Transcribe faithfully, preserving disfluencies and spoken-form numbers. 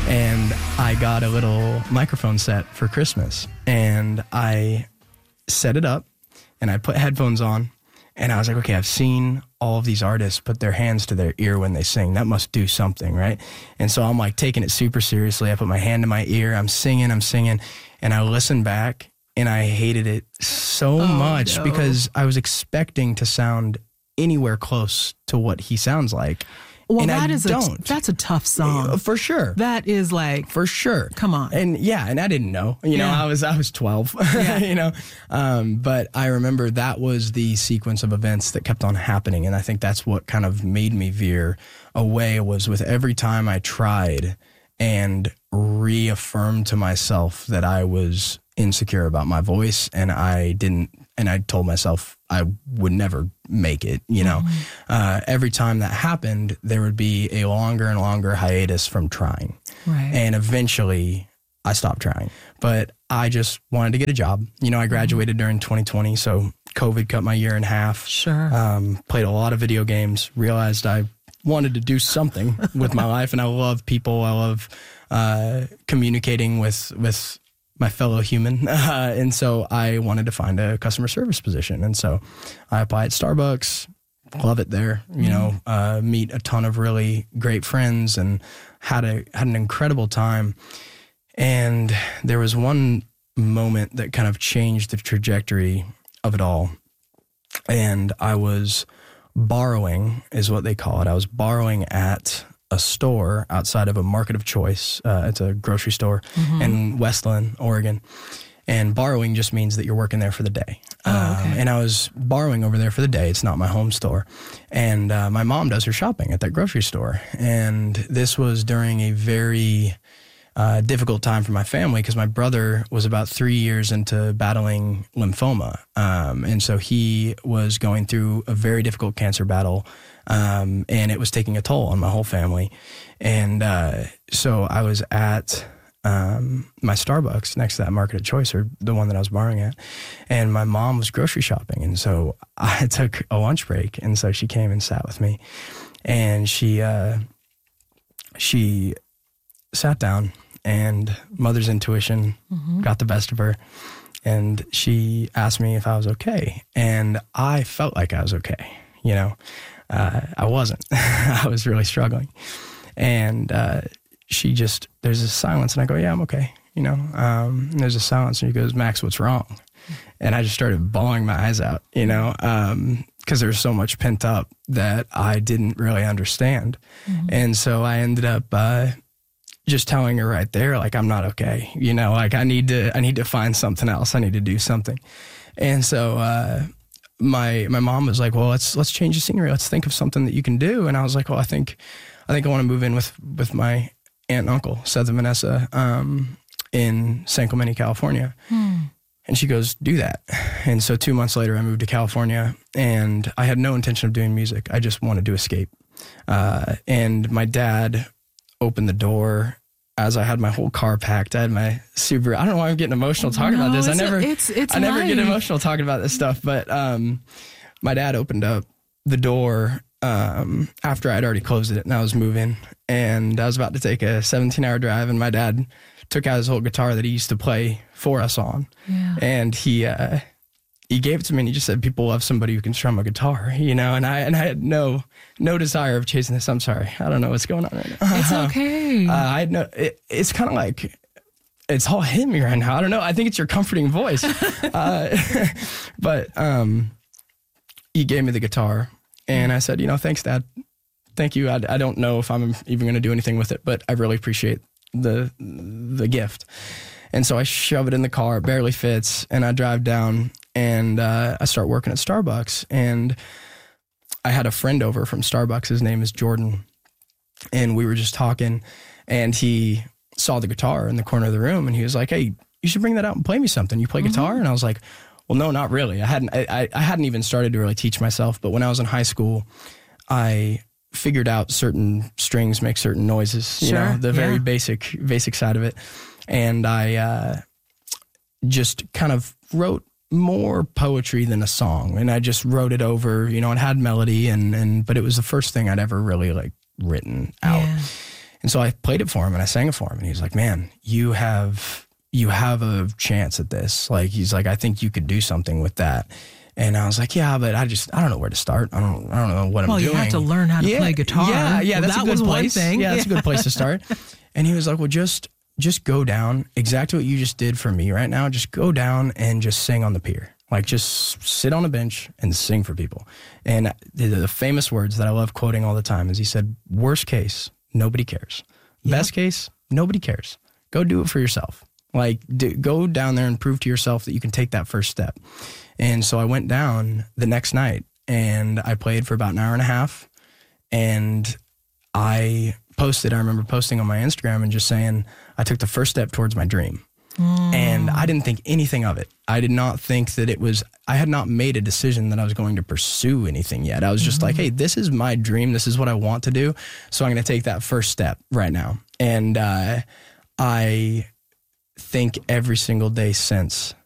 And I got a little microphone set for Christmas, and I set it up, and I put headphones on, and I was like, okay, I've seen all of these artists put their hands to their ear when they sing. That must do something, right? And so I'm like taking it super seriously. I put my hand to my ear. I'm singing, I'm singing, and I listened back, and I hated it so oh, much no. because I was expecting to sound anywhere close to what he sounds like. Well, and that I is don't. A, that's a tough song. For sure. That is like, for sure. Come on. And yeah, and I didn't know. You know, yeah. I was I was twelve. Yeah. you know, um, but I remember that was the sequence of events that kept on happening, and I think that's what kind of made me veer away. Was with every time I tried and reaffirmed to myself that I was insecure about my voice, and I didn't. And I told myself I would never make it, you know. Mm-hmm. Uh, every time that happened, there would be a longer and longer hiatus from trying. Right. And eventually, I stopped trying. But I just wanted to get a job. You know, I graduated mm-hmm. during twenty twenty, so COVID cut my year in half. Sure. Um, played a lot of video games, realized I wanted to do something with my life, and I love people. I love uh, communicating with with my fellow human. Uh, and so I wanted to find a customer service position. And so I applied at Starbucks, love it there, you mm-hmm. know, uh, meet a ton of really great friends and had a, had an incredible time. And there was one moment that kind of changed the trajectory of it all. And I was borrowing, is what they call it. I was borrowing at a store outside of a Market of Choice. Uh, it's a grocery store mm-hmm. in Westland, Oregon. And borrowing just means that you're working there for the day. Oh, okay. um, and I was borrowing over there for the day. It's not my home store. And uh, my mom does her shopping at that grocery store. And this was during a very uh, difficult time for my family because my brother was about three years into battling lymphoma. Um, and so he was going through a very difficult cancer battle. Um, and it was taking a toll on my whole family. And uh, so I was at um, my Starbucks next to that Market of Choice, or the one that I was borrowing at, and my mom was grocery shopping. And so I took a lunch break, and so she came and sat with me, and she uh, she sat down, and mother's intuition mm-hmm. got the best of her, and she asked me if I was okay, and I felt like I was okay, you know. Uh, I wasn't. I was really struggling. And uh, she just, there's a silence, and I go, yeah, I'm okay. You know, um, and there's a silence, and she goes, Max, what's wrong? And I just started bawling my eyes out, you know, um, because there was so much pent up that I didn't really understand. Mm-hmm. And so I ended up uh, just telling her right there, like, I'm not okay. You know, like I need to, I need to find something else. I need to do something. And so, uh, My my mom was like, well, let's let's change the scenery. Let's think of something that you can do. And I was like, well, I think I think I want to move in with, with my aunt and uncle, Seth and Vanessa, um, in San Clemente, California. Hmm. And she goes, do that. And so two months later, I moved to California, and I had no intention of doing music. I just wanted to escape. Uh, and my dad opened the door as I had my whole car packed. I had my Subaru. I don't know why I'm getting emotional talking no, about this. I it's never, a, it's, it's I never life. get emotional talking about this stuff. But um, my dad opened up the door um, after I'd already closed it, and I was moving. And I was about to take a seventeen-hour drive, and my dad took out his old guitar that he used to play for us on, yeah. and he uh, he gave it to me, and he just said, "People love somebody who can strum a guitar," you know. And I and I had no no desire of chasing this. I'm sorry, I don't know what's going on right now. It's okay. Uh, I had no. It, it's kind of like it's all hitting me right now. I don't know. I think it's your comforting voice, uh, but um, he gave me the guitar, and I said, "You know, thanks, Dad. Thank you. I, I don't know if I'm even going to do anything with it, but I really appreciate the the gift." And so I shove it in the car. It barely fits, and I drive down. And uh, I start working at Starbucks, and I had a friend over from Starbucks. His name is Jordan, and we were just talking, and he saw the guitar in the corner of the room, and he was like, "Hey, you should bring that out and play me something. You play mm-hmm. guitar?" And I was like, "Well, no, not really. I hadn't. I, I hadn't even started to really teach myself. But when I was in high school, I figured out certain strings make certain noises. You sure, know, the very yeah. basic basic side of it, and I uh, just kind of wrote more poetry than a song, and I just wrote it over, you know, it had melody, and and but it was the first thing I'd ever really like written out. Yeah. And so I played it for him and I sang it for him. And he was like, man, you have, you have a chance at this. Like, he's like, I think you could do something with that. And I was like, yeah, but I just, I don't know where to start. I don't, I don't know what well, I'm doing. Well, you have to learn how to yeah, play guitar. Yeah, yeah, well, that's that a good was place. One thing. Yeah, that's a good place to start. And he was like, well, just, just go down, exactly what you just did for me right now. Just go down and just sing on the pier. Like, just sit on a bench and sing for people. And the, the famous words that I love quoting all the time is he said, worst case, nobody cares. Yep. Best case, nobody cares. Go do it for yourself. Like, do, go down there and prove to yourself that you can take that first step. And so I went down the next night and I played for about an hour and a half. And I posted, I remember posting on my Instagram and just saying, I took the first step towards my dream. Mm. And I didn't think anything of it. I did not think that it was, I had not made a decision that I was going to pursue anything yet. I was just mm-hmm. like, hey, this is my dream. This is what I want to do. So I'm going to take that first step right now. And uh, I think every single day since